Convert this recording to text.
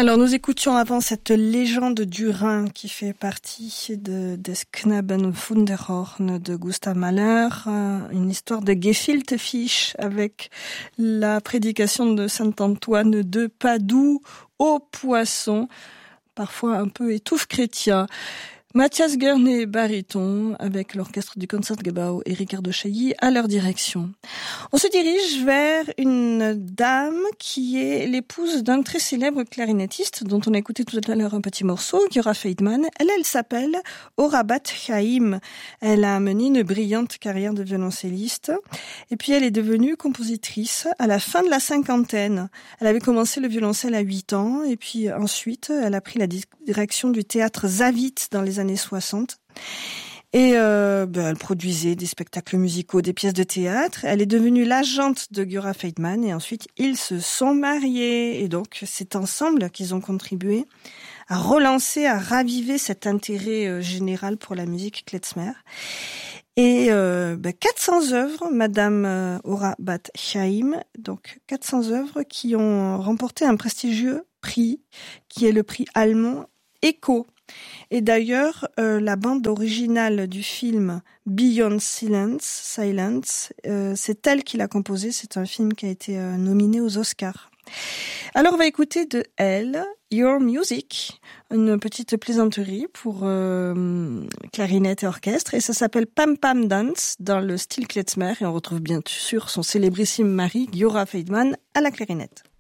Alors nous écoutions avant cette légende du Rhin qui fait partie des Knaben Wunderhorn de Gustav Mahler, une histoire de Gefilte Fisch avec la prédication de saint Antoine de Padoue aux poissons, parfois un peu étouffe chrétien. Matthias Gurney, baryton, avec l'orchestre du Concertgebouw et Ricardo Chailly à leur direction. On se dirige vers une dame qui est l'épouse d'un très célèbre clarinettiste dont on a écouté tout à l'heure un petit morceau, Giora Feidman. Elle s'appelle Ora Bat-Chaim. Elle a mené une brillante carrière de violoncelliste et puis elle est devenue compositrice à la fin de la cinquantaine. Elle avait commencé le violoncelle à 8 ans et puis ensuite elle a pris la direction du théâtre Zavit dans les années 60. Et elle produisait des spectacles musicaux, des pièces de théâtre. Elle est devenue l'agente de Giora Feidman et ensuite ils se sont mariés. Et donc c'est ensemble qu'ils ont contribué à relancer, à raviver cet intérêt général pour la musique klezmer. Et 400 œuvres, Madame Ora Bat-Chaim, donc 400 œuvres qui ont remporté un prestigieux prix, qui est le prix allemand Echo. Et d'ailleurs, la bande originale du film Beyond Silence, c'est elle qui l'a composée. C'est un film qui a été nominé aux Oscars. Alors, on va écouter de elle, Your Music, une petite plaisanterie pour clarinette et orchestre. Et ça s'appelle Pam Pam Dance dans le style klezmer. Et on retrouve bien sûr son célébrissime mari, Giora Feidman, à la clarinette.